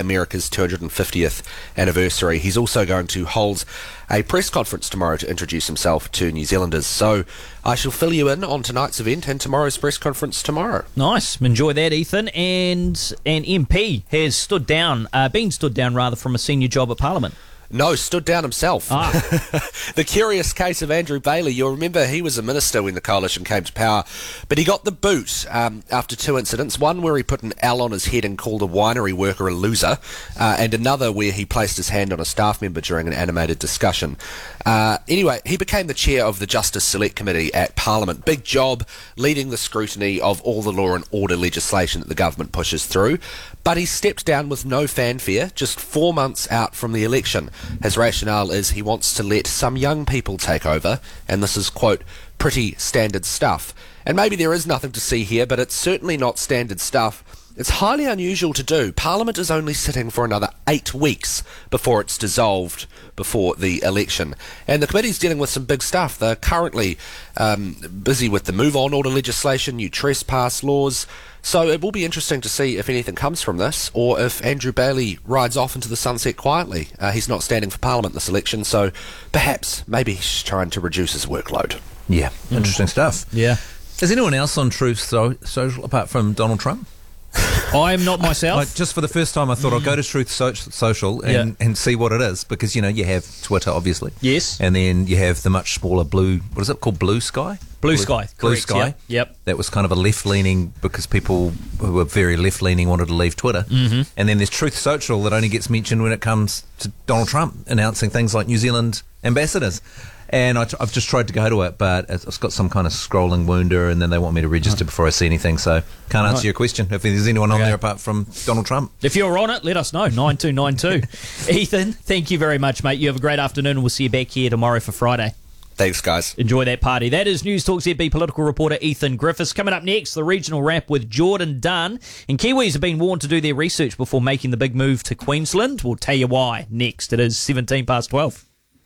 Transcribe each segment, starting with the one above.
America's 250th anniversary. He's also going to hold a press conference tomorrow to introduce himself to New Zealanders. So I shall fill you in on tonight's event and tomorrow's press conference tomorrow. Nice. Enjoy that, Ethan. And an MP has been stood down from a senior job at Parliament. No, stood down himself. The curious case of Andrew Bailey. You'll remember he was a minister when the coalition came to power, but he got the boot after two incidents. One where he put an L on his head and called a winery worker a loser, and another where he placed his hand on a staff member during an animated discussion. Anyway, he became the chair of the Justice Select Committee at Parliament. Big job, leading the scrutiny of all the law and order legislation that the government pushes through. But he stepped down with no fanfare, just 4 months out from the election. His rationale is he wants to let some young people take over, and this is, quote, pretty standard stuff. And maybe there is nothing to see here, but it's certainly not standard stuff. It's highly unusual to do. Parliament is only sitting for another 8 weeks before it's dissolved before the election. And the committee's dealing with some big stuff. They're currently busy with the Move On order legislation, new trespass laws. So it will be interesting to see if anything comes from this, or if Andrew Bailey rides off into the sunset quietly. He's not standing for Parliament this election, so maybe he's trying to reduce his workload. Yeah, interesting stuff. Yeah. Is anyone else on Truth Social apart from Donald Trump? I am not myself. Just for the first time, I thought I'll go to Truth Social and see what it is, because, you have Twitter, obviously. Yes. And then you have the much smaller Blue Sky? Blue Sky. Blue Sky. Yep. That was kind of a left-leaning, because people who were very left-leaning wanted to leave Twitter. Mm-hmm. And then there's Truth Social that only gets mentioned when it comes to Donald Trump announcing things like New Zealand ambassadors. And I've just tried to go to it, but it's got some kind of scrolling wounder, and then they want me to register before I see anything. So can't answer your question if there's anyone on there apart from Donald Trump. If you're on it, let us know, 9292. Ethan, thank you very much, mate. You have a great afternoon, and we'll see you back here tomorrow for Friday. Thanks, guys. Enjoy that party. That is News Talk ZB political reporter Ethan Griffiths. Coming up next, the regional wrap with Jordan Dunn. And Kiwis have been warned to do their research before making the big move to Queensland. We'll tell you why next. It is 12:17.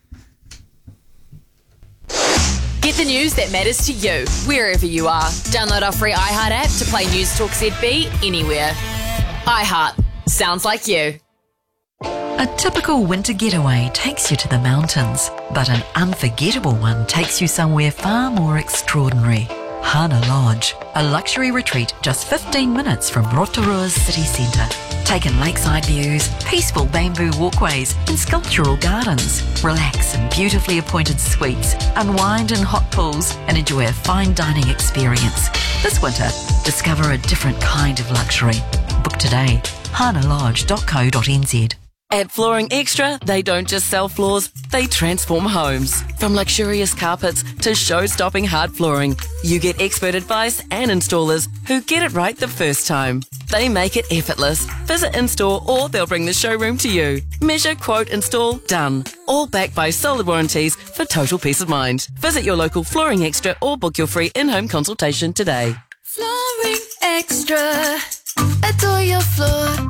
Get the news that matters to you, wherever you are. Download our free iHeart app to play News Talk ZB anywhere. iHeart. Sounds like you. A typical winter getaway takes you to the mountains, but an unforgettable one takes you somewhere far more extraordinary. Hana Lodge, a luxury retreat just 15 minutes from Rotorua's city centre. Take in lakeside views, peaceful bamboo walkways and sculptural gardens. Relax in beautifully appointed suites, unwind in hot pools and enjoy a fine dining experience. This winter, discover a different kind of luxury. Book today, hanalodge.co.nz. At Flooring Extra, they don't just sell floors, they transform homes. From luxurious carpets to show-stopping hard flooring, you get expert advice and installers who get it right the first time. They make it effortless. Visit in-store or they'll bring the showroom to you. Measure, quote, install, done. All backed by solid warranties for total peace of mind. Visit your local Flooring Extra or book your free in-home consultation today. Flooring Extra. Adore your floor.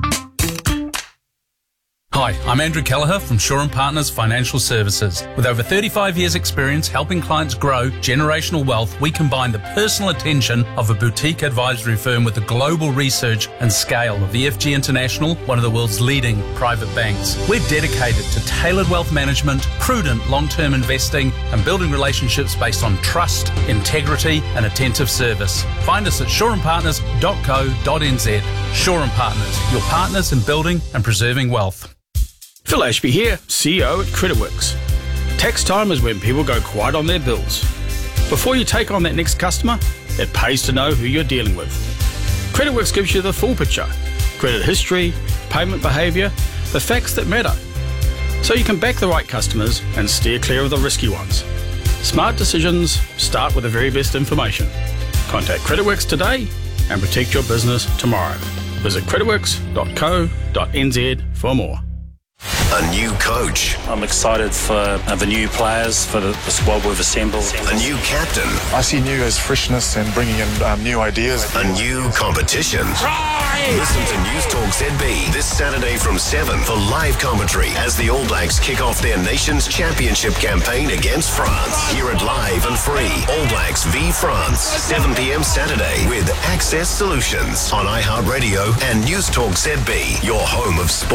Hi, I'm Andrew Kelleher from Shaw & Partners Financial Services. With over 35 years' experience helping clients grow generational wealth, we combine the personal attention of a boutique advisory firm with the global research and scale of EFG International, one of the world's leading private banks. We're dedicated to tailored wealth management, prudent long-term investing, and building relationships based on trust, integrity, and attentive service. Find us at shawandpartners.co.nz. Shaw & Partners, your partners in building and preserving wealth. Phil Ashby here, CEO at CreditWorks. Tax time is when people go quiet on their bills. Before you take on that next customer, it pays to know who you're dealing with. CreditWorks gives you the full picture: credit history, payment behaviour, the facts that matter. So you can back the right customers and steer clear of the risky ones. Smart decisions start with the very best information. Contact CreditWorks today and protect your business tomorrow. Visit creditworks.co.nz for more. A new coach. I'm excited for the new players, for the squad we've assembled. A new captain. I see new as freshness and bringing in new ideas. A new competition. Listen to News Talk ZB this Saturday from 7 for live commentary as the All Blacks kick off their nation's championship campaign against France. Hear it live and free. All Blacks v France, 7 p.m. Saturday with Access Solutions on iHeartRadio and News Talk ZB, your home of sport.